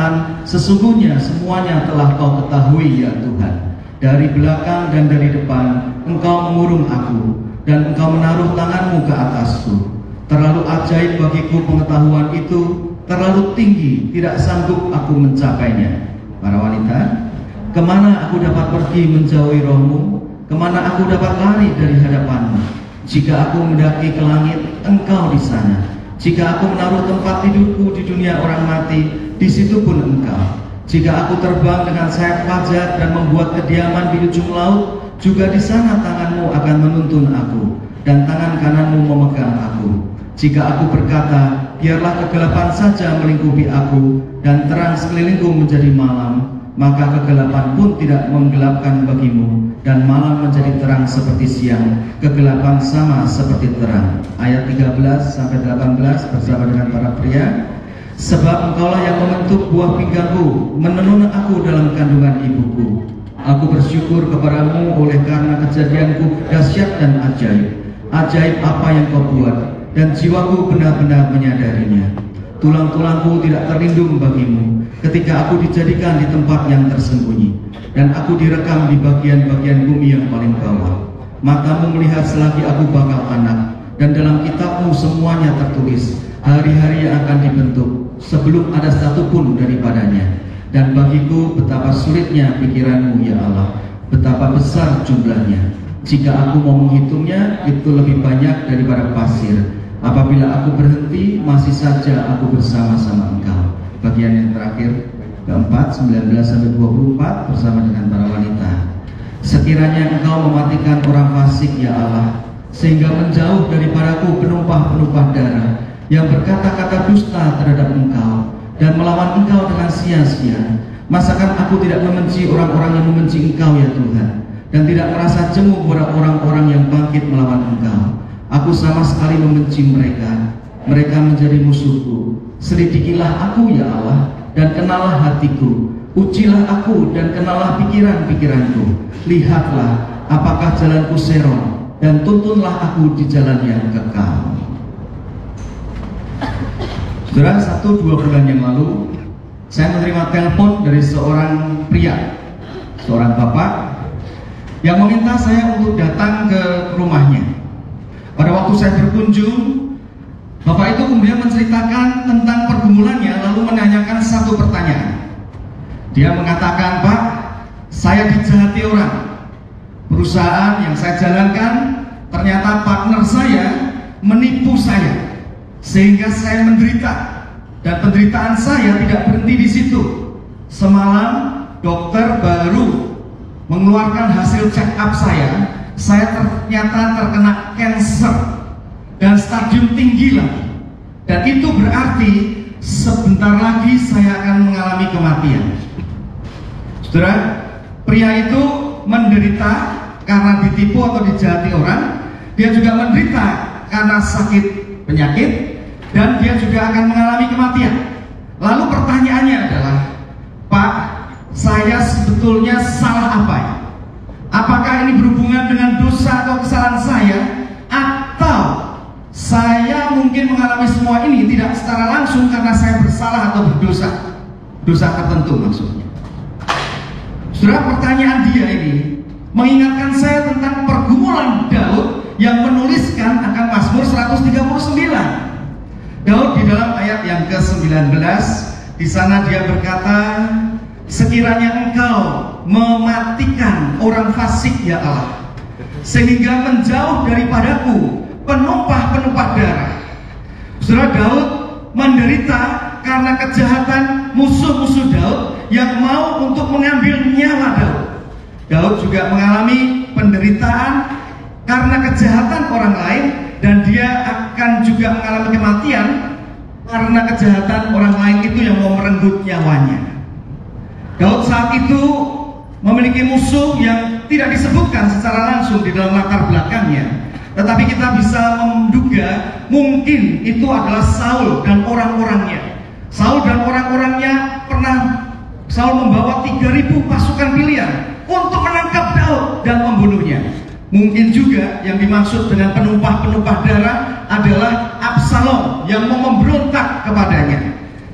berkatakan, sesungguhnya semuanya telah kau ketahui ya Tuhan. Dari belakang dan dari depan Engkau mengurung aku, dan Engkau menaruh tanganmu ke atasku. Terlalu ajaib bagiku pengetahuan itu, terlalu tinggi, tidak sanggup aku mencapainya. Para wanita, kemana aku dapat pergi menjauhi rohmu? Kemana aku dapat lari dari hadapanmu? Jika aku mendaki ke langit, Engkau di sana. Jika aku menaruh tempat tidurku di dunia orang mati, di situ pun Engkau. Jika aku terbang dengan sayap fajar dan membuat kediaman di ujung laut, juga di sana tanganmu akan menuntun aku, dan tangan kananmu memegang aku. Jika aku berkata, biarlah kegelapan saja melingkupi aku, dan terang sekelilingku menjadi malam, maka kegelapan pun tidak menggelapkan bagimu, dan malam menjadi terang seperti siang, kegelapan sama seperti terang. Ayat 13-18 bersama dengan para pria. Sebab Engkaulah yang membentuk buah pinggangku, menenun aku dalam kandungan ibuku. Aku bersyukur kepadamu oleh karena kejadianku dahsyat dan ajaib. Ajaib apa yang kau buat, dan jiwaku benar-benar menyadarinya. Tulang-tulangku tidak terlindung bagimu ketika aku dijadikan di tempat yang tersembunyi, dan aku direkam di bagian-bagian bumi yang paling bawah. Matamu melihat selagi aku bakal anak, dan dalam kitabmu semuanya tertulis hari-hari yang akan dibentuk, sebelum ada satu pun daripadanya. Dan bagiku betapa sulitnya pikiranmu ya Allah, betapa besar jumlahnya. Jika aku mau menghitungnya, itu lebih banyak daripada pasir. Apabila aku berhenti, masih saja aku bersama-sama Engkau. Bagian yang terakhir, keempat, 19-24 bersama dengan para wanita. Sekiranya Engkau mematikan orang fasik ya Allah, sehingga menjauh daripadaku penumpah-penumpah darah yang berkata-kata dusta terhadap Engkau dan melawan Engkau dengan sia-sia. Masakan aku tidak membenci orang-orang yang membenci Engkau ya Tuhan, dan tidak merasa jemu kepada orang-orang yang bangkit melawan Engkau. Aku sama sekali membenci mereka. Mereka menjadi musuhku. Selidikilah aku ya Allah, dan kenallah hatiku. Ujilah aku dan kenallah pikiran-pikiranku. Lihatlah apakah jalanku seron, dan tuntunlah aku di jalan yang kekal. Saudara, 1-2 bulan yang lalu saya menerima telepon dari seorang pria, seorang bapak yang meminta saya untuk datang ke rumahnya. Pada waktu saya berkunjung, bapak itu kemudian menceritakan tentang pergumulannya, lalu menanyakan satu pertanyaan. Dia mengatakan, Pak, saya dijahati orang. Perusahaan yang saya jalankan, ternyata partner saya menipu saya, sehingga saya menderita. Dan penderitaan saya tidak berhenti di situ. Semalam dokter baru mengeluarkan hasil check up saya ternyata terkena cancer dan stadium tinggi lagi. Dan itu berarti sebentar lagi saya akan mengalami kematian. Saudara, pria itu menderita karena ditipu atau dijahati orang. Dia juga menderita karena sakit penyakit, dan dia juga akan mengalami kematian. Lalu pertanyaannya adalah, Pak, saya sebetulnya salah apa ya? Apakah ini berhubungan dengan dosa atau kesalahan saya, atau saya mungkin mengalami semua ini tidak secara langsung karena saya bersalah atau berdosa, dosa tertentu maksudnya. Saudara, pertanyaan dia ini mengingatkan saya tentang pergumulan Daud yang menuliskan akan Mazmur 139. Daud di dalam ayat yang ke-19, di sana dia berkata, sekiranya Engkau mematikan orang fasik ya Allah, sehingga menjauh daripadaku penumpah-penumpah darah. Saudara, Daud menderita karena kejahatan musuh-musuh Daud yang mau untuk mengambil nyawa Daud. Daud juga mengalami penderitaan karena kejahatan orang lain, dan dia akan juga mengalami kematian karena kejahatan orang lain itu yang mau merenggut nyawanya. Daud saat itu memiliki musuh yang tidak disebutkan secara langsung di dalam latar belakangnya, tetapi kita bisa menduga mungkin itu adalah Saul dan orang-orangnya. Saul dan orang-orangnya Saul membawa 3.000 pasukan pilihan untuk menangkap Daud dan membunuhnya. Mungkin juga yang dimaksud dengan penumpah-penumpah darah adalah Absalom yang mau memberontak kepadanya.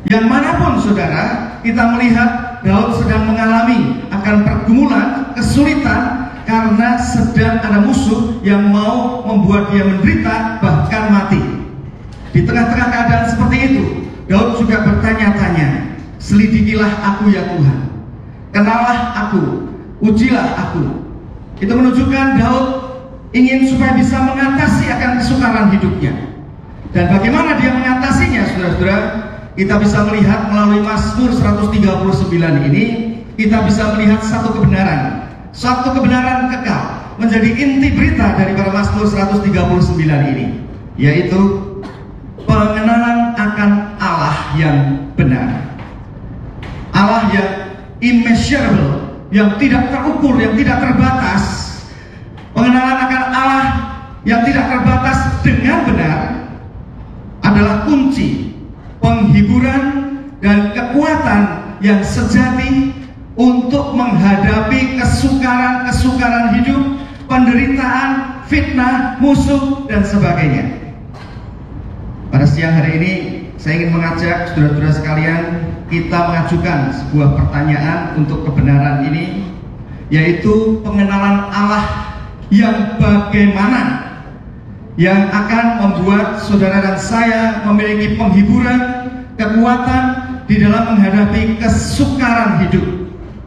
Yang manapun saudara, kita melihat Daud sedang mengalami akan pergumulan, kesulitan, karena sedang ada musuh yang mau membuat dia menderita, bahkan mati. Di tengah-tengah keadaan seperti itu, Daud juga bertanya-tanya, selidikilah aku ya Tuhan, kenalah aku, ujilah aku. Itu menunjukkan Daud ingin supaya bisa mengatasi akan kesukaran hidupnya. Dan bagaimana dia mengatasinya, saudara-saudara? Kita bisa melihat melalui Mazmur 139 ini, kita bisa melihat satu kebenaran kekal, menjadi inti berita daripada Mazmur 139 ini, yaitu pengenalan akan Allah yang benar, Allah yang immeasurable, yang tidak terukur, yang tidak terbatas. Pengenalan akan Allah yang tidak terbatas dengan benar adalah kunci penghiburan dan kekuatan yang sejati untuk menghadapi kesukaran hidup, penderitaan, fitnah, musuh, dan sebagainya. Pada siang hari ini, saya ingin mengajak saudara-saudara sekalian, kita mengajukan sebuah pertanyaan untuk kebenaran ini, yaitu pengenalan Allah yang bagaimana, yang akan membuat saudara dan saya memiliki penghiburan, kekuatan di dalam menghadapi kesukaran hidup.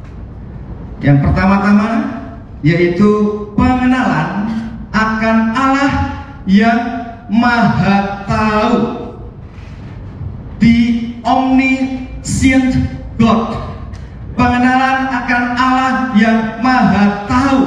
Yang pertama-tama yaitu pengenalan akan Allah yang Maha Tahu, the omniscient God. Pengenalan akan Allah yang Maha Tahu.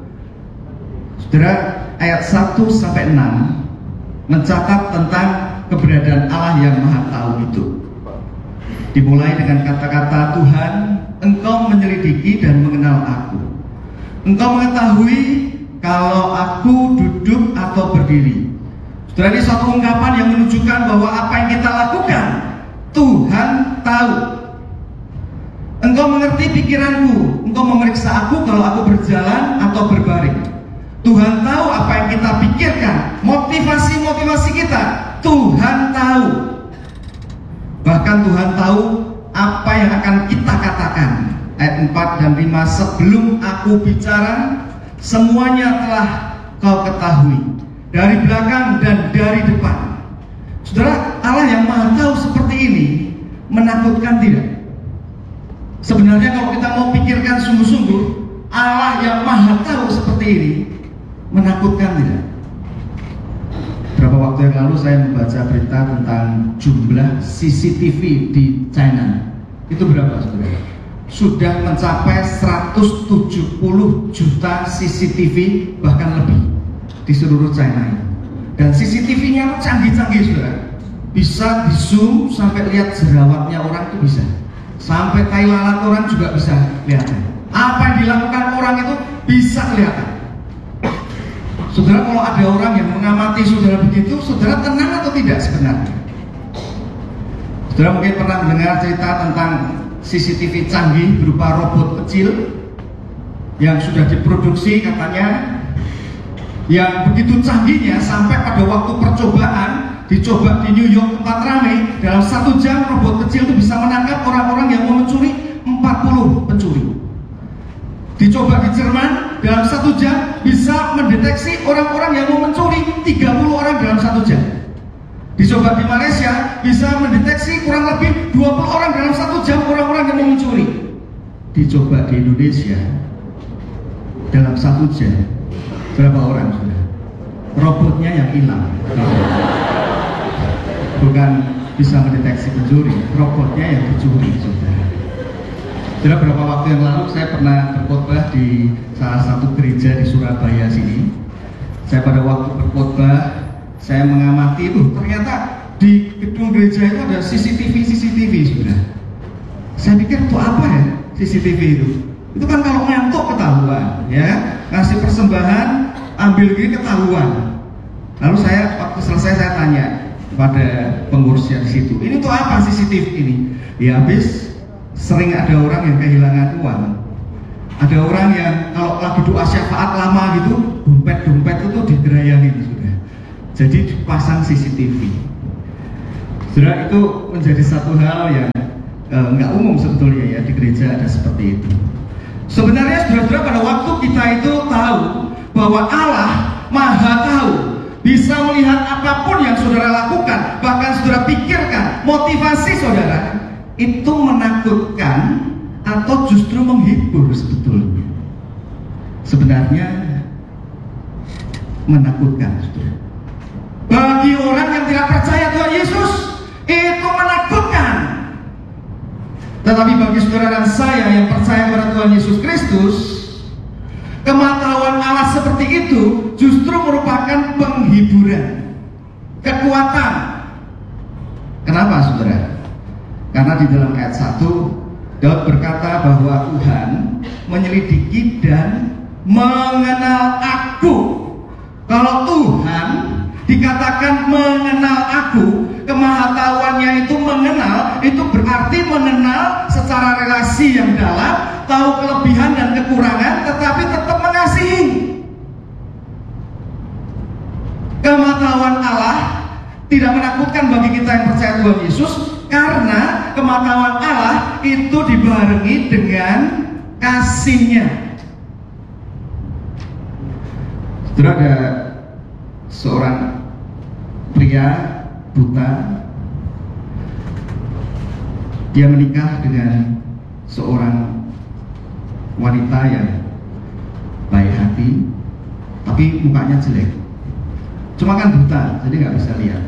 Saudara, ayat 1-6 mencatat tentang keberadaan Allah yang Maha Tahu itu. Dimulai dengan kata-kata, Tuhan, Engkau menyelidiki dan mengenal aku. Engkau mengetahui kalau aku duduk atau berdiri. Saudara, ini suatu ungkapan yang menunjukkan bahwa apa yang kita lakukan, Tuhan tahu. Engkau mengerti pikiranku. Engkau memeriksa aku kalau aku berjalan atau berbaring. Tuhan tahu apa yang kita pikirkan, motivasi kita. Tuhan tahu. Bahkan Tuhan tahu apa yang akan kita katakan. Ayat 4 dan 5, sebelum aku bicara, semuanya telah kau ketahui, dari belakang dan dari depan. Saudara, Allah yang Maha Tahu seperti ini menakutkan tidak? Sebenarnya kalau kita mau pikirkan sungguh-sungguh, Allah yang Maha Tahu seperti ini menakutkan tidak? Beberapa waktu yang lalu saya membaca berita tentang jumlah CCTV di China. Itu berapa, saudara? Sudah mencapai 170 juta CCTV, bahkan lebih di seluruh China. Dan CCTV-nya canggih-canggih, saudara. Bisa di zoom sampai lihat jerawatnya orang itu bisa. Sampai tai lalat orang juga bisa kelihatan. Apa yang dilakukan orang itu bisa kelihatan. Saudara, kalau ada orang yang mengamati saudara begitu, saudara tenang atau tidak sebenarnya? Saudara mungkin pernah mendengar cerita tentang CCTV canggih berupa robot kecil yang sudah diproduksi katanya, yang begitu canggihnya sampai pada waktu percobaan dicoba di New York tempat ramai, dalam 1 jam robot kecil itu bisa menangkap orang-orang yang mau mencuri 40 pencuri. Dicoba di Jerman, dalam 1 jam bisa mendeteksi orang-orang yang mau mencuri 30 orang dalam 1 jam. Dicoba di Malaysia, bisa mendeteksi kurang lebih 20 orang dalam 1 jam orang-orang yang mau mencuri. Dicoba di Indonesia, dalam 1 jam berapa orang sudah? Robotnya yang hilang. Bukan bisa mendeteksi pencuri, robotnya yang dicuri sudah. Sudah beberapa waktu yang lalu saya pernah berkhotbah di salah satu gereja di Surabaya sini. Saya pada waktu berkhotbah, saya mengamati itu ternyata di gedung gereja itu ada CCTV sudah. Saya pikir itu apa ya CCTV itu? Itu kan kalau ngantuk ketahuan, ya, ngasih persembahan, ambil gini ketahuan. Lalu waktu selesai saya tanya pada pengurus yang di situ, ini tuh apa CCTV ini? Ya habis sering ada orang yang kehilangan uang. Ada orang yang kalau lagi doa syafaat lama gitu, dompet itu digerayangi sudah. Jadi dipasang CCTV. Saudara, itu menjadi satu hal yang nggak umum sebetulnya ya, di gereja ada seperti itu. Sebenarnya saudara-saudara, pada waktu kita itu tahu bahwa Allah Maha tahu, bisa melihat apapun yang saudara lakukan, bahkan saudara pikirkan, motivasi saudara itu menakutkan atau justru menghibur sebetulnya? Sebenarnya menakutkan, saudara. Bagi orang yang tidak percaya Tuhan Yesus, itu menakutkan. Tetapi bagi saudara dan saya yang percaya kepada Tuhan Yesus Kristus, kematahuan Allah seperti itu justru merupakan penghiburan, kekuatan. Kenapa saudara? Karena di dalam ayat 1 Daud berkata bahwa Tuhan menyelidiki dan mengenal aku. Kalau Tuhan dikatakan mengenal aku, kemahatauannya itu mengenal, itu berarti mengenal secara relasi yang dalam, tahu kelebihan dan kekurangan, tetapi tetap mengasihi. Kemahatauan Allah tidak menakutkan bagi kita yang percaya Tuhan Yesus, karena kemahatauan Allah itu dibarengi dengan kasih-Nya. Saudara, ada seorang pria buta, dia menikah dengan seorang wanita yang baik hati, tapi mukanya jelek. Cuma kan buta, jadi nggak bisa lihat.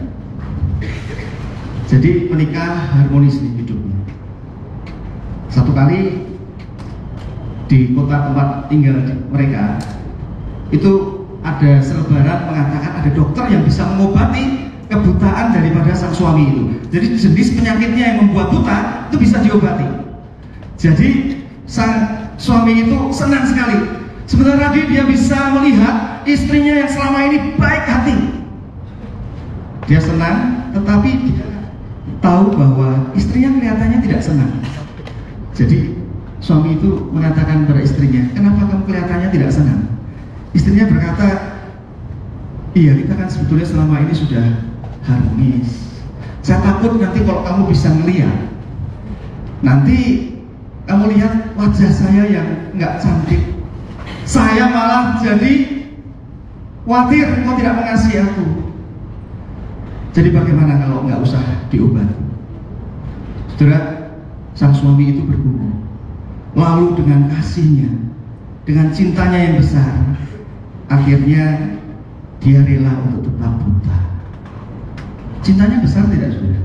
Jadi menikah harmonis di hidupnya. Satu kali di kota tempat tinggal mereka itu ada selebaran mengatakan ada dokter yang bisa mengobati kebutaan daripada sang suami itu. Jadi jenis penyakitnya yang membuat buta itu bisa diobati. Jadi sang suami itu senang sekali. Sebentar lagi dia bisa melihat istrinya yang selama ini baik hati. Dia senang, tetapi dia tahu bahwa istrinya kelihatannya tidak senang. Jadi suami itu mengatakan pada istrinya, "Kenapa kamu kelihatannya tidak senang?" Istrinya berkata, "Iya, kita kan sebetulnya selama ini sudah harmonis. Saya takut nanti kalau kamu bisa melihat, nanti kamu lihat wajah saya yang nggak cantik. Saya malah jadi khawatir kau tidak mengasihi aku. Jadi bagaimana kalau nggak usah diobati?" Saudara, sang suami itu bergumul. Lalu dengan kasihnya, dengan cintanya yang besar, akhirnya dia rela untuk tetap buta. Cintanya besar tidak, saudara?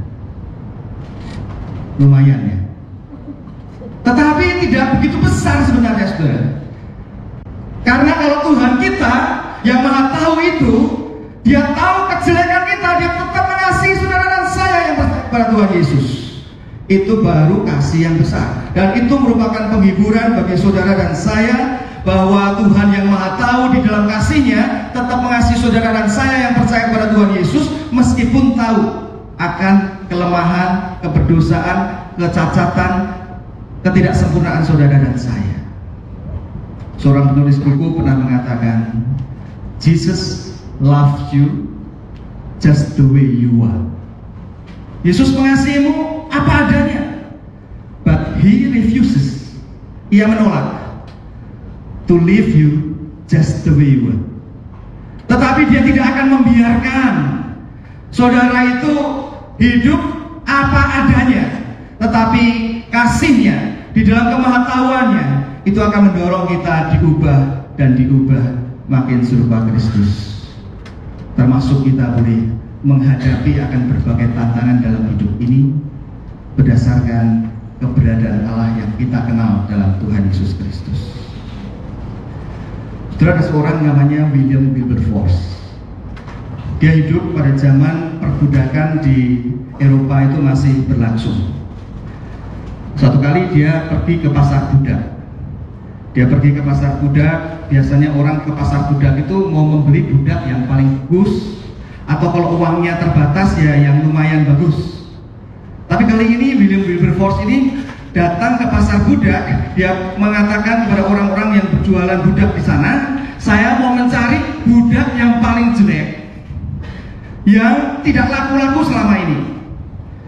Lumayan ya. Tetapi tidak begitu besar sebenarnya, saudara. Karena kalau Tuhan kita yang Maha tahu itu, Dia tahu kejelekan kita, Dia tetap mengasihi saudara dan saya yang percaya kepada Tuhan Yesus. Itu baru kasih yang besar. Dan itu merupakan penghiburan bagi saudara dan saya, bahwa Tuhan yang Maha tahu di dalam kasih-Nya tetap mengasihi saudara dan saya yang percaya kepada Tuhan Yesus, meskipun tahu akan kelemahan, keberdosaan, kecacatan, ketidaksempurnaan saudara dan saya. Seorang penulis buku pernah mengatakan, Jesus loves you just the way you are. Yesus mengasihimu apa adanya, but He refuses, Ia menolak to leave you just the way you are. Tetapi Dia tidak akan membiarkan saudara itu hidup apa adanya, tetapi kasih-Nya di dalam kemahatauannya itu akan mendorong kita diubah dan diubah makin serupa Kristus. Termasuk kita boleh menghadapi akan berbagai tantangan dalam hidup ini berdasarkan keberadaan Allah yang kita kenal dalam Tuhan Yesus Kristus. Saudara, ada seorang namanya William Wilberforce. Dia hidup pada zaman perbudakan di Eropa itu masih berlangsung. Suatu kali dia pergi ke pasar budak. Dia pergi ke pasar budak. Biasanya orang ke pasar budak itu mau membeli budak yang paling bagus, atau kalau uangnya terbatas ya yang lumayan bagus. Tapi kali ini William Wilberforce ini datang ke pasar budak. Dia mengatakan kepada orang-orang yang berjualan budak di sana, "Saya mau mencari budak yang paling jelek, yang tidak laku-laku selama ini.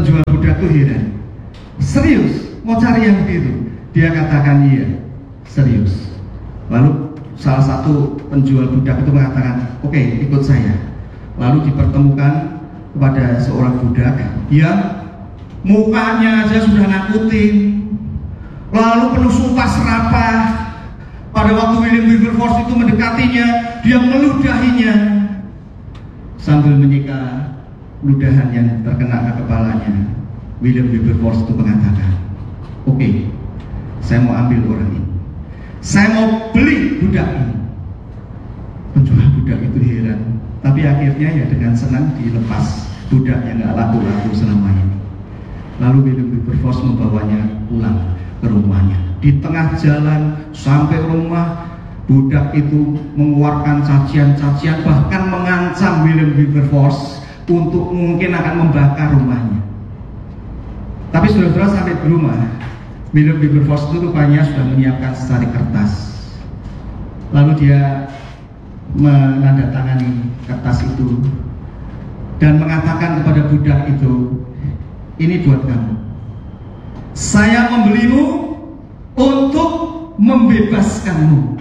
penjual budak itu heran. Serius? Mau cari yang begitu? Dia katakan iya, serius. Lalu salah satu penjual budak itu mengatakan, oke, ikut saya. Lalu dipertemukan kepada seorang budak yang mukanya aja sudah nakutin, lalu penuh sumpah serapah. Pada waktu William Wilberforce itu mendekatinya, dia meludahinya sambil menyeka ludahan yang terkena ke kepalanya. William Wilberforce itu mengatakan, oke, saya mau ambil orang ini, saya mau beli budak ini. Penjual budak itu heran, tapi akhirnya ya dengan senang dilepas budak yang gak laku-laku selama ini. Lalu William Wilberforce membawanya pulang ke rumahnya. Di tengah jalan sampai rumah, budak itu mengeluarkan cacian-cacian, bahkan mengancam William Wilberforce untuk mungkin akan membakar rumahnya. Tapi saudara-saudara, sampai di rumah, William Wilberforce itu rupanya sudah menyiapkan secari kertas. Lalu dia menandatangani kertas itu dan mengatakan kepada budak itu, ini buat kamu, saya membelimu untuk membebaskanmu.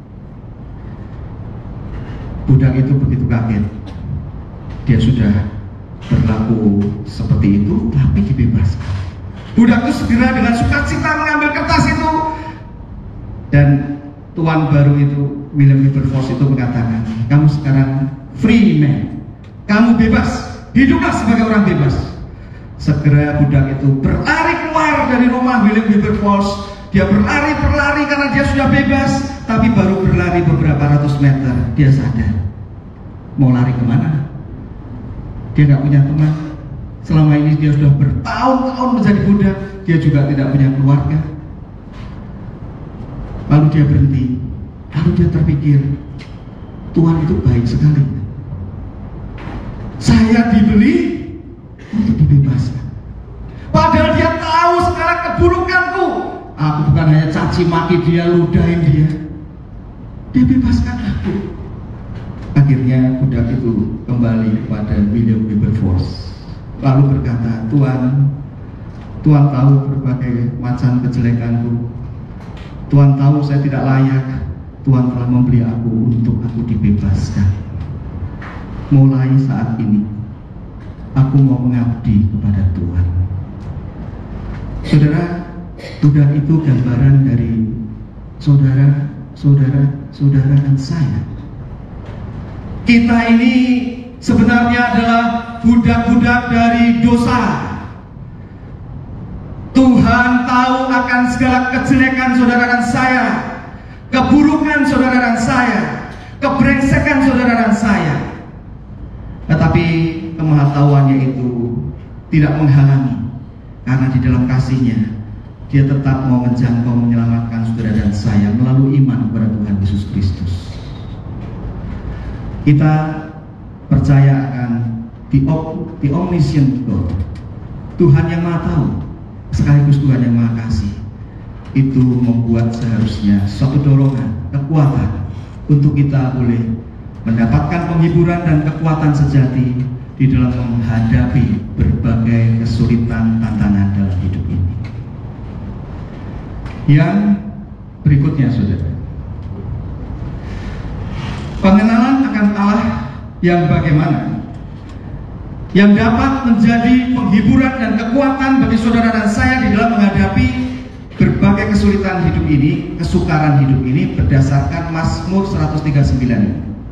Budak itu begitu kaget, dia sudah berlaku seperti itu tapi dibebaskan. Budak itu segera dengan sukacita mengambil kertas itu, dan tuan baru itu, William Wilberforce itu mengatakan, kamu sekarang free man, kamu bebas, hiduplah sebagai orang bebas. Segera budak itu berlari keluar dari rumah William Wilberforce. Dia berlari karena dia sudah bebas. Tapi baru berlari beberapa ratus meter, dia sadar, mau lari kemana? Dia nggak punya teman. Selama ini dia sudah bertahun-tahun menjadi budak. Dia juga tidak punya keluarga. Lalu dia berhenti. Lalu dia terpikir, Tuhan itu baik sekali. Saya dibeli untuk dibebaskan. Padahal dia tahu sekarang keburukanku. Aku bukan hanya caci maki dia, ludahin dia. Dia bebaskan aku. Akhirnya budak itu kembali kepada William Wilberforce. Lalu berkata, Tuhan tahu berbagai macam kejelekanku. Tuhan tahu saya tidak layak. Tuhan telah membeli aku untuk aku dibebaskan. Mulai saat ini, aku mau mengabdi kepada Tuhan. Saudara, budak itu gambaran dari saudara dan saya. Kita ini sebenarnya adalah budak-budak dari dosa. Tuhan tahu akan segala kejelekan saudara dan saya, keburukan saudara dan saya, kebrengsekan saudara dan saya. Tetapi kemahatauannya itu tidak menghalangi, karena di dalam kasihnya dia tetap mau menjangkau menyelamatkan saudara dan saya melalui iman kepada Tuhan Yesus Kristus. Kita percaya akan the omniscient God, Tuhan yang maha tahu sekaligus Tuhan yang maha kasih. Itu membuat seharusnya suatu dorongan, kekuatan untuk kita boleh mendapatkan penghiburan dan kekuatan sejati di dalam menghadapi berbagai kesulitan tantangan dalam hidup ini. Yang berikutnya, saudara, pengenalan akan Allah yang bagaimana, yang dapat menjadi penghiburan dan kekuatan bagi saudara dan saya di dalam menghadapi berbagai kesulitan hidup ini, kesukaran hidup ini, berdasarkan Mazmur 139 ini.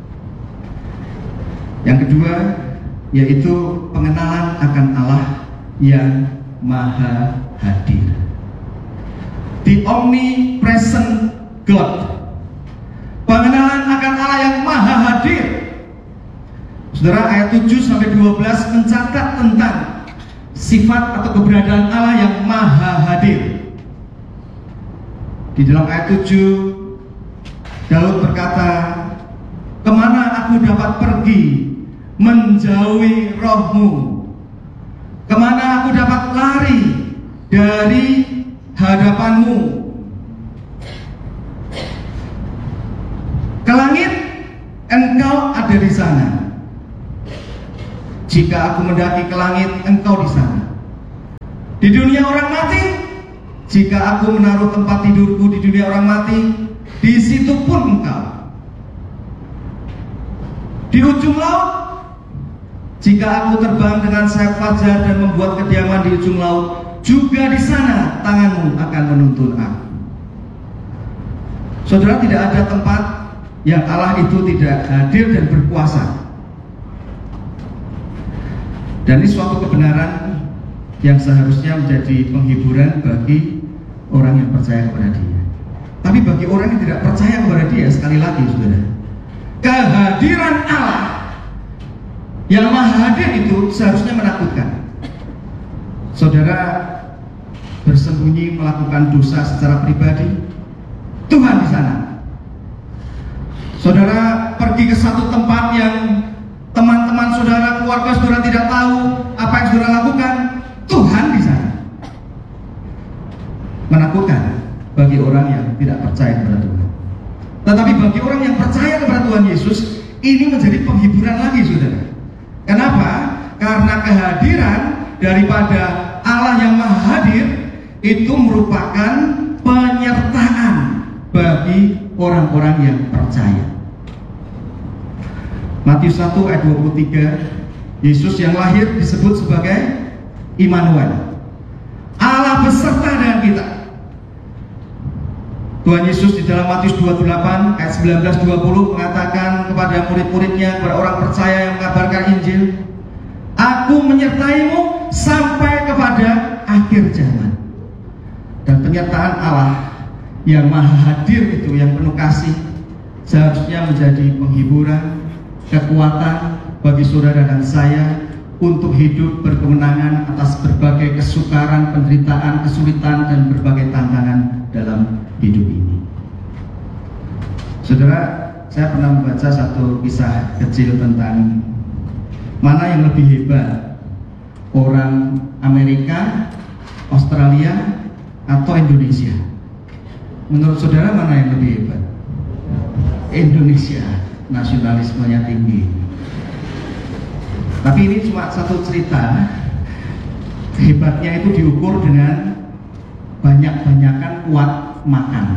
Yang kedua, yaitu pengenalan akan Allah yang maha hadir, the omnipresent God. Pengenalan akan Allah yang maha hadir. Saudara, ayat 7-12 mencatat tentang sifat atau keberadaan Allah yang maha hadir. Di dalam ayat 7, Daud berkata, kemana aku dapat pergi menjauhi rohmu? Kemana aku dapat lari dari hadapanmu? Ke langit, engkau ada di sana. Jika aku mendaki ke langit, engkau di sana. Di dunia orang mati, jika aku menaruh tempat tidurku di dunia orang mati, di situ pun engkau. Di ujung laut, jika aku terbang dengan sayap fajar dan membuat kediaman di ujung laut, juga di sana tanganmu akan menuntun aku. Saudara, tidak ada tempat yang Allah itu tidak hadir dan berkuasa. Dan ini suatu kebenaran yang seharusnya menjadi penghiburan bagi orang yang percaya kepada Dia. Tapi bagi orang yang tidak percaya kepada Dia, sekali lagi saudara, kehadiran Allah yang Maha Hadir itu seharusnya menakutkan. Saudara bersembunyi melakukan dosa secara pribadi, Tuhan di sana. Saudara pergi ke satu tempat yang teman-teman saudara, keluarga saudara tidak tahu apa yang saudara lakukan, Tuhan di sana. Menakutkan bagi orang yang tidak percaya kepada Tuhan. Tetapi bagi orang yang percaya kepada Tuhan Yesus, ini menjadi penghiburan lagi saudara. Kenapa? Karena kehadiran daripada Allah yang Maha Hadir itu merupakan penyertaan bagi orang-orang yang percaya. Matius 1 ayat 23, Yesus yang lahir disebut sebagai Immanuel, Allah beserta dengan kita. Tuhan Yesus di dalam Matius 28 ayat 19-20 mengatakan kepada murid-muridnya, kepada orang percaya yang mengabarkan Injil, Aku menyertaimu sampai kepada akhir zaman. Dan penyertaan Allah yang Maha Hadir itu, yang penuh kasih, seharusnya menjadi penghiburan, kekuatan bagi saudara dan saya untuk hidup berkemenangan atas berbagai kesukaran, penderitaan, kesulitan, dan berbagai tantangan dalam hidup ini. Saudara, saya pernah membaca satu kisah kecil tentang mana yang lebih hebat, orang Amerika, Australia, atau Indonesia. Menurut saudara mana yang lebih hebat? Indonesia, nasionalismenya tinggi. Tapi ini cuma satu cerita. Hebatnya itu diukur dengan banyak-banyakan kuat makan.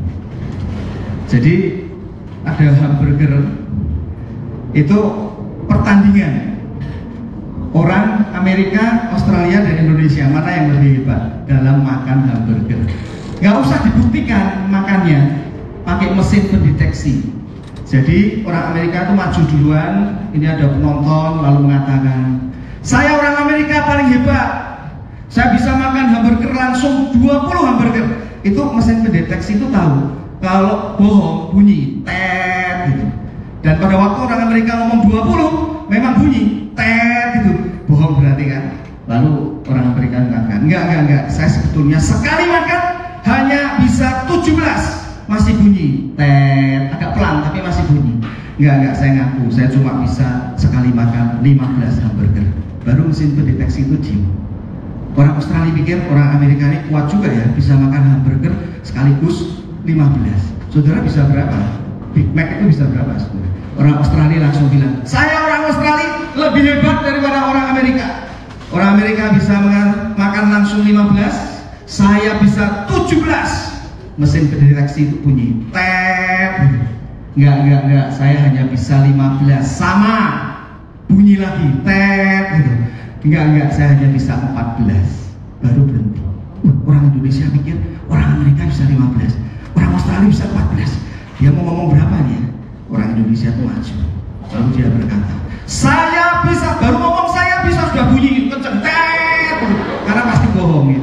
Jadi ada hamburger itu pertandingan orang Amerika, Australia, dan Indonesia, mana yang lebih hebat dalam makan hamburger. Nggak usah dibuktikan makannya, pakai mesin pendeteksi. Jadi orang Amerika itu maju duluan, ini ada penonton lalu mengatakan, saya orang Amerika paling hebat, saya bisa makan hamburger langsung 20 hamburger. Itu mesin pendeteksi itu tahu kalau bohong bunyi tet gitu. Dan pada waktu orang Amerika ngomong 20 memang bunyi tet gitu, bohong berarti kan. Lalu orang Amerika mengatakan, enggak, saya sebetulnya sekali makan hanya bisa 17. Masih bunyi, tet, agak pelan tapi masih bunyi. Enggak, saya ngaku, saya cuma bisa sekali makan 15 hamburger. Baru mesin pendeteksi itu diam. Orang Australia pikir orang Amerika ini kuat juga ya, bisa makan hamburger sekaligus 15. Saudara bisa berapa? Big Mac itu bisa berapa? Saudara? Orang Australia langsung bilang, saya orang Australia lebih hebat daripada orang Amerika. Orang Amerika bisa makan langsung 15, saya bisa 17. Mesin pendeteksi itu bunyi tet. Enggak, saya hanya bisa 15. Sama, bunyi lagi tet gitu. Enggak, saya hanya bisa 14. Baru berhenti. Orang Indonesia pikir orang Amerika bisa 15, orang Australia bisa 14. Dia mau ngomong berapa nih? Orang Indonesia itu maju. Lalu dia berkata, saya bisa, baru ngomong saya bisa sudah bunyi kenceng tet. Karena pasti bohong itu.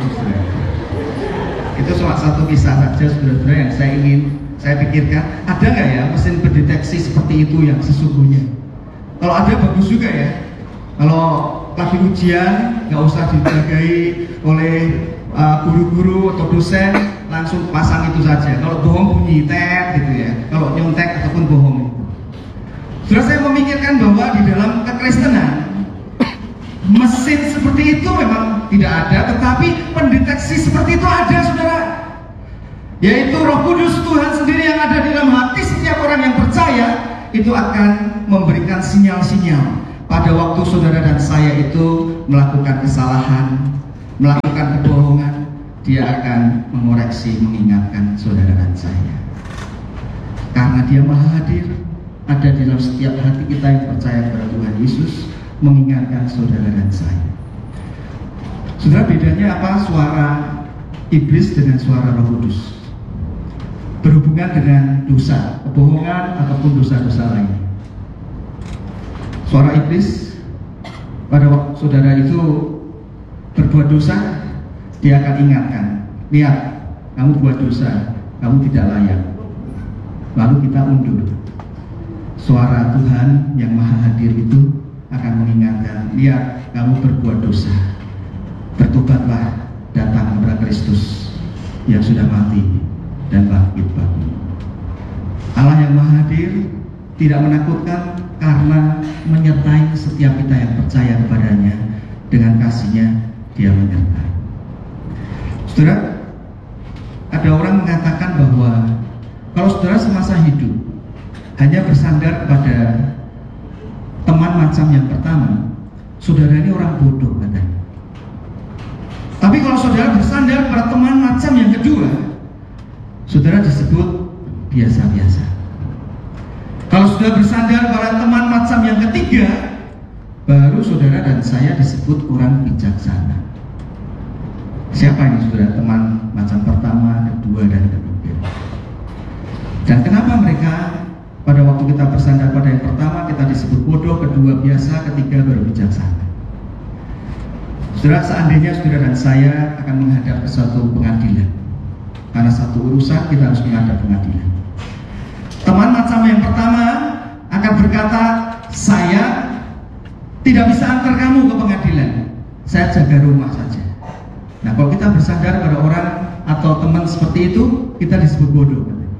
Itu cuma satu kisah saja saudara-saudara yang saya pikirkan, ada nggak ya mesin pendeteksi seperti itu yang sesungguhnya? Kalau ada bagus juga ya. Kalau lagi ujian nggak usah dijagai oleh guru-guru atau dosen, langsung pasang itu saja. Kalau bohong bunyi tet gitu ya. Kalau nyontek ataupun bohong. Saudara, saya memikirkan bahwa di dalam kekristenan mesin seperti itu memang tidak ada, tetapi pendeteksi seperti itu ada, saudara. Yaitu Roh Kudus Tuhan sendiri yang ada di dalam hati setiap orang yang percaya, itu akan memberikan sinyal-sinyal pada waktu saudara dan saya itu melakukan kesalahan, melakukan kebohongan, dia akan mengoreksi, mengingatkan saudara dan saya. Karena dia Maha Hadir, ada di dalam setiap hati kita yang percaya kepada Tuhan Yesus, mengingatkan saudara dan saya. Saudara, bedanya apa suara iblis dengan suara Roh Kudus? Berhubungan dengan dosa, kebohongan ataupun dosa-dosa lain. Suara iblis pada waktu saudara itu berbuat dosa, dia akan ingatkan, lihat, kamu buat dosa, kamu tidak layak. Lalu kita undur. Suara Tuhan yang Maha Hadir itu akan mengingatkan, lihat, kamu berbuat dosa, bertobatlah, datang kepada Kristus yang sudah mati dan bangkit bagi. Allah yang Maha Hadir tidak menakutkan karena menyertai setiap kita yang percaya kepadanya. Dengan kasih-Nya dia menyertai. Saudara, ada orang mengatakan bahwa kalau saudara semasa hidup hanya bersandar kepada teman macam yang pertama, saudara ini orang bodoh katanya. Tapi kalau saudara bersandar pada teman macam yang kedua, saudara disebut biasa-biasa. Kalau sudah bersandar pada teman macam yang ketiga, baru saudara dan saya disebut orang bijaksana. Siapa ini saudara? Teman macam pertama, kedua, dan ketiga. Dan kenapa mereka pada waktu kita bersandar pada yang pertama kita disebut bodoh, kedua biasa, ketiga baru bijaksana? Saudara, seandainya saudara dan saya akan menghadap ke suatu pengadilan, karena satu urusan kita harus menghadap pengadilan. Teman macam yang pertama akan berkata, saya tidak bisa antar kamu ke pengadilan, saya jaga rumah saja. Nah, kalau kita bersandar pada orang atau teman seperti itu, kita disebut bodoh.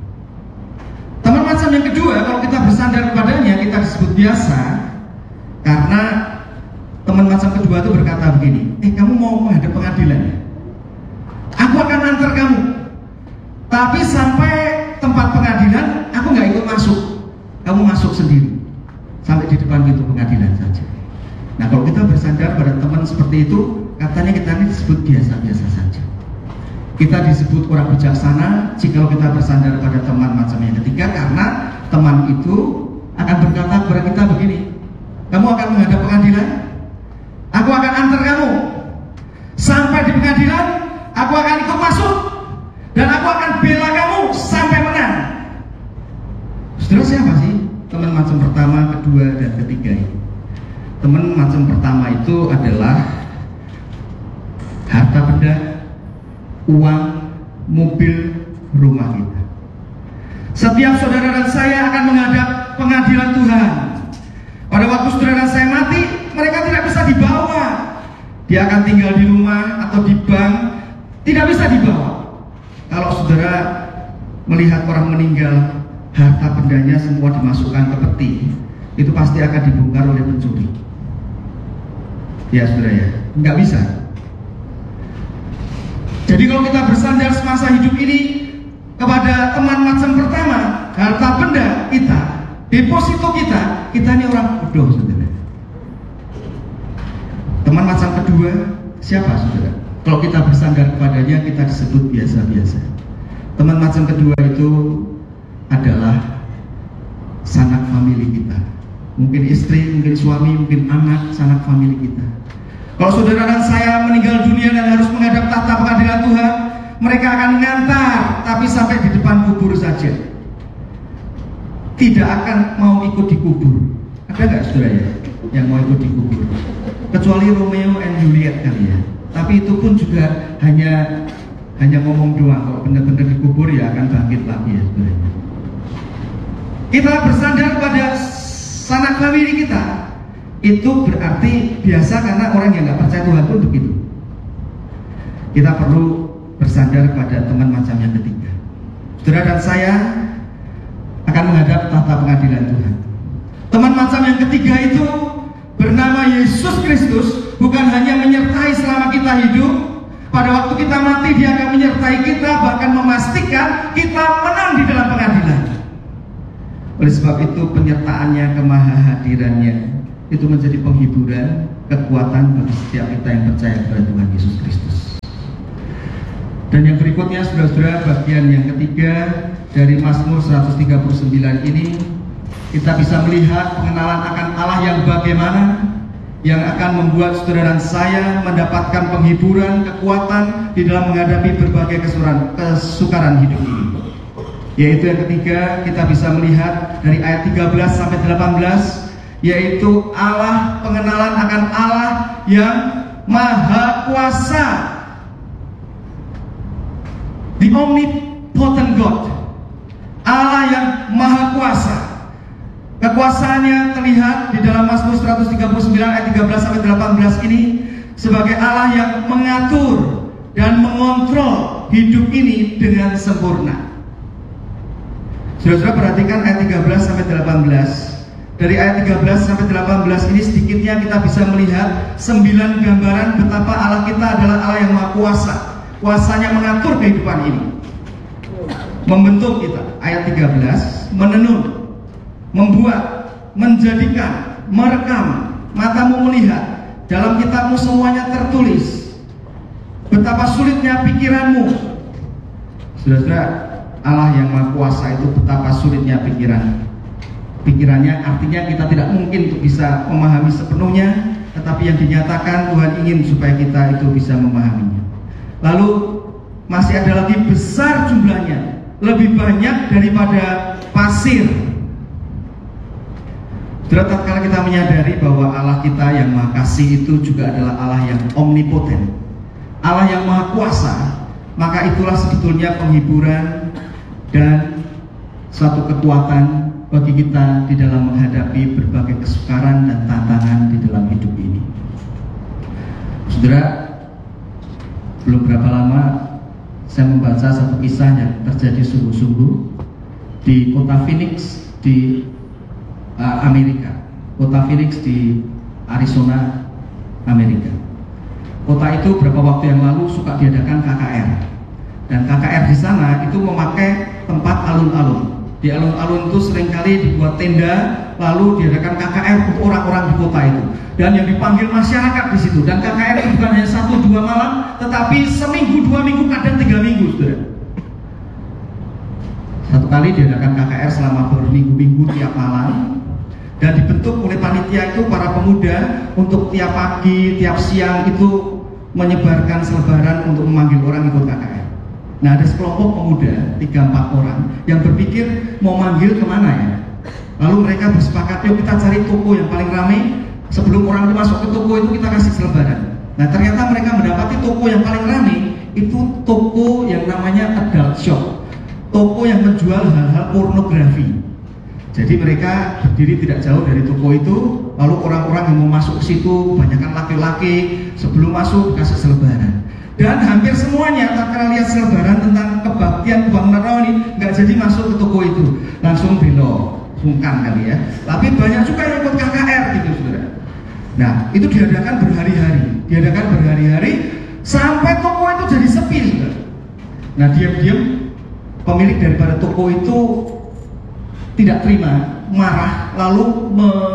Teman macam yang kedua, kalau kita bersandar kepadanya, kita disebut biasa. Karena teman macam kedua itu berkata begini, kamu mau menghadap pengadilan ya? Aku akan antar kamu, tapi sampai tempat pengadilan aku nggak ikut masuk, kamu masuk sendiri sampai di depan pintu pengadilan saja. Nah, kalau kita bersandar pada teman seperti itu, katanya kita ini disebut biasa-biasa saja. Kita disebut orang bijaksana jika kita bersandar pada teman macam yang ketiga, karena teman itu akan berkata kepada kita begini, kamu akan menghadap pengadilan, aku akan antar kamu sampai di pengadilan, aku akan ikut masuk, dan aku akan bela kamu sampai menang. Saudara, siapa sih teman macam pertama, kedua, dan ketiga ini? Teman macam pertama itu adalah harta benda, uang, mobil, rumah kita. Setiap saudara dan saya akan menghadap pengadilan Tuhan. Pada waktu saudara dan saya mati, mereka tidak bisa dibawa. Dia akan tinggal di rumah atau di bank, tidak bisa dibawa. Kalau saudara melihat orang meninggal, harta bendanya semua dimasukkan ke peti, itu pasti akan dibongkar oleh pencuri. Ya saudara ya, nggak bisa. Jadi kalau kita bersandar semasa hidup ini kepada teman macam pertama, harta benda kita, deposito kita ini orang bodoh, saudara. Teman macam kedua, siapa saudara? Kalau kita bersandar kepadanya, kita disebut biasa-biasa. Teman macam kedua itu adalah sanak famili kita. Mungkin istri, mungkin suami, mungkin anak, sanak famili kita. Kalau saudara dan saya meninggal dunia dan harus menghadap tahta pengadilan Tuhan, mereka akan ngantar, tapi sampai di depan kubur saja. Tidak akan mau ikut di kubur. Ada nggak saudara ya yang mau ikut di kubur? Kecuali Romeo and Juliet kali ya. Tapi itu pun juga hanya ngomong doang. Kalau benar-benar dikubur ya akan bangkit lagi ya saudara. Kita bersandar pada sanak famili kita, itu berarti biasa karena orang yang nggak percaya Tuhan pun begitu. Kita perlu bersandar pada teman macam yang ketiga. Saudara dan saya akan menghadap tahta pengadilan Tuhan. Teman macam yang ketiga itu bernama Yesus Kristus, bukan hanya menyertai selama kita hidup. Pada waktu kita mati dia akan menyertai kita, bahkan memastikan kita menang di dalam pengadilan. Oleh sebab itu penyertaannya, kemahahadirannya itu menjadi penghiburan kekuatan bagi setiap kita yang percaya kepada Tuhan Yesus Kristus. Dan yang berikutnya, saudara-saudara, bagian yang ketiga dari Mazmur 139 ini, kita bisa melihat pengenalan akan Allah yang bagaimana, yang akan membuat saudara dan saya mendapatkan penghiburan, kekuatan di dalam menghadapi berbagai kesukaran hidup ini. Yaitu yang ketiga, kita bisa melihat dari ayat 13 sampai 18, yaitu Allah, pengenalan akan Allah yang Maha Kuasa, the omnipotent God, Allah yang Maha Kuasa. Kekuasaannya terlihat di dalam Mazmur 139 ayat 13 sampai 18 ini sebagai Allah yang mengatur dan mengontrol hidup ini dengan sempurna. Saudara-saudara, perhatikan ayat 13 sampai 18. Dari ayat 13 sampai 18 ini sedikitnya kita bisa melihat 9 gambaran betapa Allah kita adalah Allah yang Maha Kuasa. Kuasanya mengatur kehidupan ini, membentuk kita. Ayat 13, menenun, membuat, menjadikan, merekam, matamu melihat, dalam kitabmu semuanya tertulis. Betapa sulitnya pikiranmu. Saudara-saudara, Allah yang Maha Kuasa itu betapa sulitnya pikirannya, artinya kita tidak mungkin untuk bisa memahami sepenuhnya, tetapi yang dinyatakan Tuhan ingin supaya kita itu bisa memahaminya. Lalu masih ada lagi besar jumlahnya, lebih banyak daripada pasir. Tatkala kita menyadari bahwa Allah kita yang Maha Kasih itu juga adalah Allah yang omnipoten, Allah yang Maha Kuasa, maka itulah sebetulnya penghiburan dan suatu kekuatan bagi kita di dalam menghadapi berbagai kesukaran dan tantangan di dalam hidup ini. Saudara, belum berapa lama saya membaca satu kisah yang terjadi sungguh-sungguh di kota Phoenix di Amerika. Kota Phoenix di Arizona, Amerika. Kota itu beberapa waktu yang lalu suka diadakan KKR. Dan KKR di sana itu memakai tempat alun-alun. Di alun-alun itu seringkali dibuat tenda, lalu diadakan KKR untuk orang-orang di kota itu. Dan yang dipanggil masyarakat di situ. Dan KKR itu bukan hanya 1-2 malam, tetapi seminggu, 2 minggu, kadang 3 minggu, saudara. Satu kali diadakan KKR selama berminggu-minggu tiap malam. Dan dibentuk oleh panitia itu para pemuda untuk tiap pagi, tiap siang itu menyebarkan selebaran untuk memanggil orang ikut KKR. Nah, ada sekelompok pemuda 3-4 orang yang berpikir mau manggil kemana ya. Lalu mereka bersepakat, yuk kita cari toko yang paling ramai. Sebelum orang itu masuk ke toko itu kita kasih selebaran. Nah, ternyata mereka mendapati toko yang paling ramai itu toko yang namanya adult shop, toko yang menjual hal-hal pornografi. Jadi mereka berdiri tidak jauh dari toko itu, lalu orang-orang yang mau masuk ke situ, kebanyakan laki-laki, sebelum masuk kasih selebaran. Dan hampir semuanya tatkala lihat selebaran tentang kebaktian kebangunan rohani nggak jadi masuk ke toko itu, langsung belok, sungkan kali ya. Tapi banyak juga yang ikut KKR gitu, saudara. Nah, itu diadakan berhari-hari, sampai toko itu jadi sepi, saudara. Nah, diam-diam pemilik daripada toko itu tidak terima, marah, lalu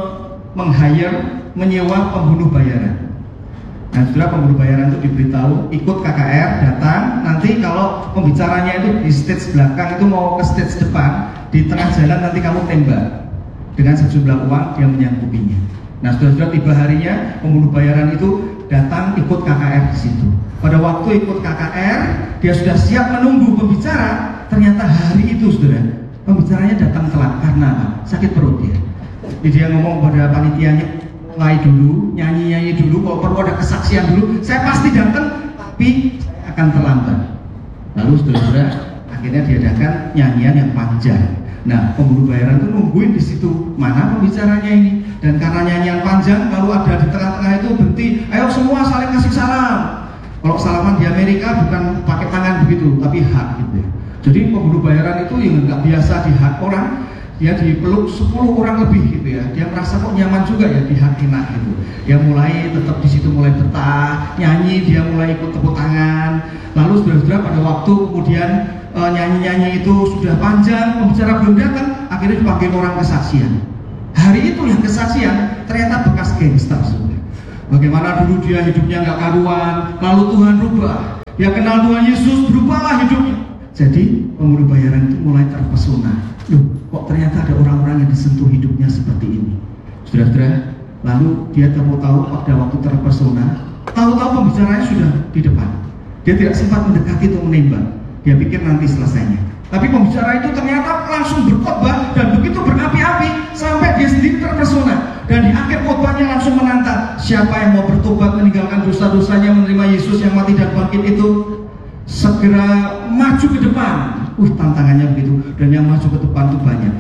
menyewa pembunuh bayaran. Nah, saudara, pembunuh bayaran itu diberitahu ikut KKR, datang, nanti kalau pembicaranya itu di stage belakang itu mau ke stage depan, di tengah jalan nanti kamu tembak dengan sejumlah uang, dia menyanggupinya. Nah, saudara-saudara, tiba harinya pembunuh bayaran itu datang ikut KKR di situ. Pada waktu ikut KKR, dia sudah siap menunggu pembicara, ternyata hari itu, saudara, pembicaranya datang telat karena apa? Sakit perut dia. Jadi dia ngomong pada panitianya, mulai dulu, nyanyi dulu, kalau perlu ada kesaksian dulu, saya pasti datang, tapi saya akan terlambat. Lalu saudara-saudara, akhirnya diadakan nyanyian yang panjang. Nah, pembunuh bayaran itu nungguin di situ, mana pembicaranya ini. Dan karena nyanyian panjang, lalu ada di tengah-tengah itu berhenti, ayo semua saling kasih salam. Kalau salaman di Amerika bukan pakai tangan begitu, tapi hak gitu ya. Jadi pembunuh bayaran itu yang nggak biasa dihak orang, dia dipeluk 10 orang lebih gitu ya. Dia merasa kok nyaman juga ya dihak enak gitu. Dia mulai tetap di situ mulai betah, nyanyi, dia mulai ikut tepuk tangan. Lalu saudara-saudara, pada waktu kemudian nyanyi-nyanyi itu sudah panjang, pembicara belum datang, akhirnya dipanggil orang kesaksian. Hari itu yang kesaksian ternyata bekas gangster, saudara. Bagaimana dulu dia hidupnya nggak karuan, lalu Tuhan rubah. Dia kenal Tuhan Yesus, berubahlah hidupnya. Jadi pemburu bayaran itu mulai terpesona. Loh, kok ternyata ada orang-orang yang disentuh hidupnya seperti ini. Saudara-saudara, lalu dia tahu-tahu pada waktu terpesona, tahu-tahu pembicaranya sudah di depan. Dia tidak sempat mendekati untuk menembak. Dia pikir nanti selesainya. Tapi pembicara itu ternyata langsung berkhotbah dan begitu berapi-api sampai dia sendiri terpesona. Dan di akhir khotbahnya langsung menantang, siapa yang mau bertobat meninggalkan dosa-dosanya, menerima Yesus yang mati dan bangkit itu, segera maju ke depan. Tantangannya begitu. Dan yang maju ke depan itu banyak.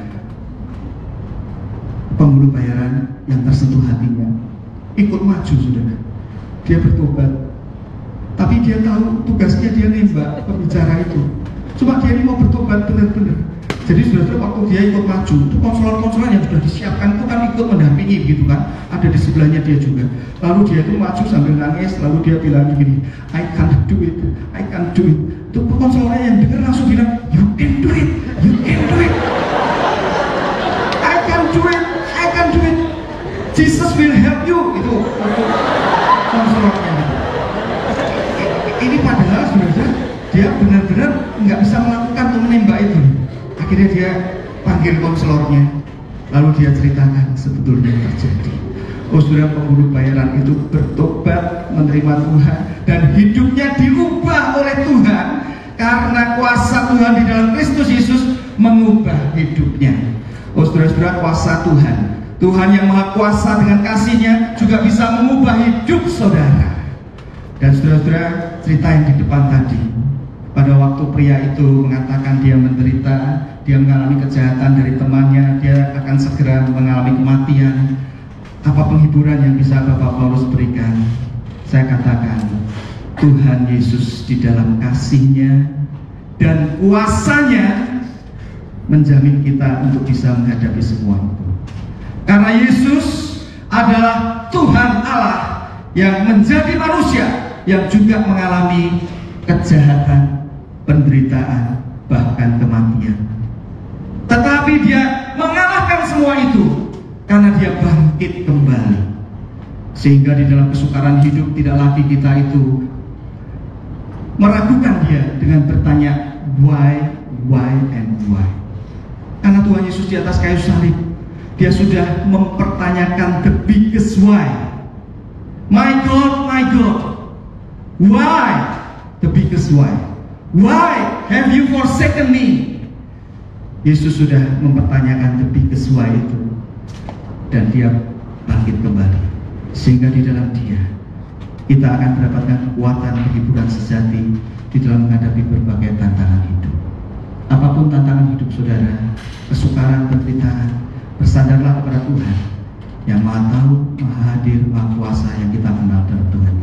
Pemburu bayaran yang tersentuh hatinya ikut maju, saudara. Dia bertobat. Tapi dia tahu tugasnya dia nembak pembicara itu. Cuma dia ini mau bertobat benar-benar. Jadi saudara, waktu dia ikut maju, itu konselor-konselor yang sudah disiapkan itu kan ikut mendampingi gitu kan. Ada di sebelahnya dia juga. Lalu dia itu maju sambil nangis, lalu dia bilang begini, I can't do it, I can't do it. Itu konselornya yang dengar langsung bilang, you can do it, you can do it. I can do it, I can do it. Jesus will help you. Itu konselornya. Ini padahal saudara, dia benar-benar nggak bisa melakukan untuk menembak itu. Akhirnya dia panggil konselornya, lalu dia ceritakan sebetulnya yang terjadi. Saudara, pemburu bayaran itu bertobat, menerima Tuhan, dan hidupnya diubah oleh Tuhan karena kuasa Tuhan di dalam Kristus Yesus mengubah hidupnya. Saudara-saudara, kuasa Tuhan, Tuhan yang Maha Kuasa dengan kasih-Nya juga bisa mengubah hidup saudara. Dan saudara-saudara, cerita yang di depan tadi, pada waktu pria itu mengatakan dia menderita, dia mengalami kejahatan dari temannya, dia akan segera mengalami kematian. Apa penghiburan yang bisa Bapak Paulus berikan? Saya katakan, Tuhan Yesus di dalam kasih-Nya dan kuasa-Nya menjamin kita untuk bisa menghadapi semua itu. Karena Yesus adalah Tuhan Allah yang menjadi manusia, yang juga mengalami kejahatan, penderitaan, bahkan kematian. Tetapi dia mengalahkan semua itu karena dia bangkit kembali. Sehingga di dalam kesukaran hidup tidak lagi kita itu meragukan dia dengan bertanya why, and why. Karena Tuhan Yesus di atas kayu salib, dia sudah mempertanyakan the biggest why. My God, why? The biggest why. Why have you forsaken me? Yesus sudah mempertanyakan the biggest why itu, dan dia bangkit kembali. Sehingga di dalam dia kita akan mendapatkan kekuatan penghiburan sejati di dalam menghadapi berbagai tantangan hidup. Apapun tantangan hidup saudara, kesukaran, penderitaan, bersandarlah kepada Tuhan yang Maha Tahu, Maha Hadir, Maha Kuasa yang kita kenal dalam Tuhan